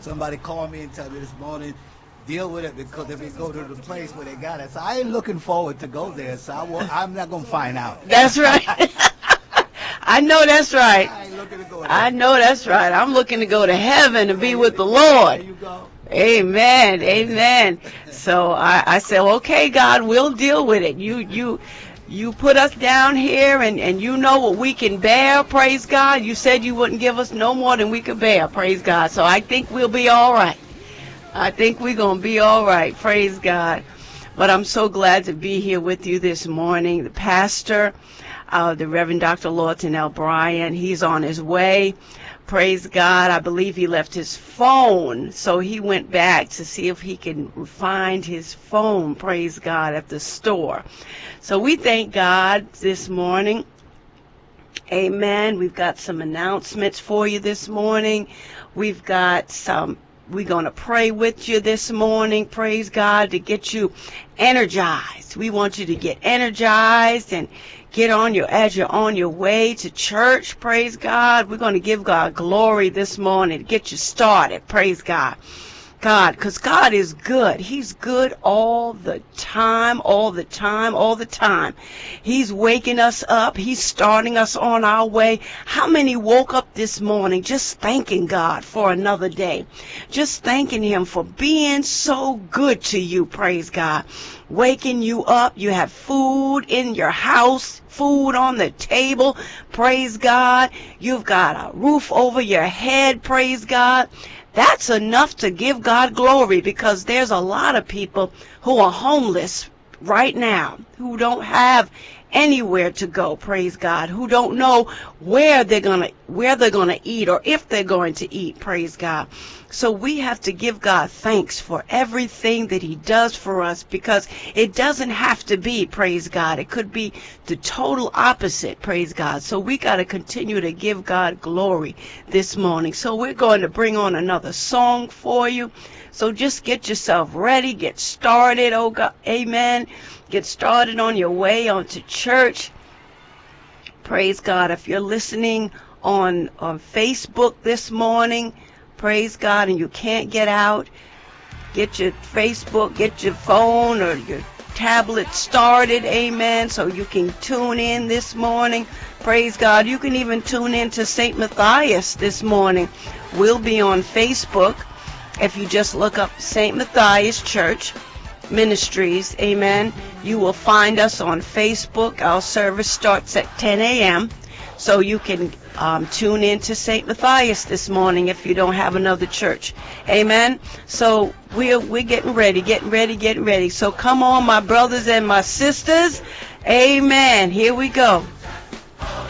Somebody called me and told me this morning, deal with it because if we go to the place where they got it. So I ain't looking forward to go there. So I'm not going to find out. That's right. I know that's right. I ain't looking to go there. I know that's right. I'm looking to go to heaven and be with the Lord. There you go. Amen. Amen. So I said, okay, God, we'll deal with it. You put us down here and you know what we can bear, praise God. You said you wouldn't give us no more than we could bear, praise God. So I think we'll be all right. I think we're going to be all right, praise God. But I'm so glad to be here with you this morning. The pastor, the Reverend Dr. Lawton L. Bryan, he's on his way. Praise God. I believe he left his phone, so he went back to see if he can find his phone, praise God, at the store. So we thank God this morning. Amen. We've got some announcements for you this morning. We're going to pray with you this morning, praise God, to get you energized. We want you to get energized and as you're on your way to church, praise God. We're going to give God glory this morning to get you started, praise God. Because God is good. He's good all the time, all the time, all the time. He's waking us up. He's starting us on our way. How many woke up this morning just thanking God for another day? Just thanking Him for being so good to you, praise God. Waking you up. You have food in your house, food on the table, praise God. You've got a roof over your head, praise God. That's enough to give God glory, because there's a lot of people who are homeless right now, who don't have anywhere to go, praise God, who don't know where they're gonna eat or if they're going to eat, praise God. So we have to give God thanks for everything that He does for us, because it doesn't have to be, praise God. It could be the total opposite, praise God. So we got to continue to give God glory this morning. So we're going to bring on another song for you. So just get yourself ready, get started, oh God, amen. Get started on your way onto church. Praise God. If you're listening on Facebook this morning, praise God, and you can't get out, get your Facebook, get your phone or your tablet started, amen, so you can tune in this morning. Praise God. You can even tune in to St. Matthias this morning. We'll be on Facebook. If you just look up St. Matthias Church Ministries, amen, you will find us on Facebook. Our service starts at 10 a.m., so you can tune in to St. Matthias this morning if you don't have another church. Amen. So we're getting ready. So come on, my brothers and my sisters. Amen. Here we go.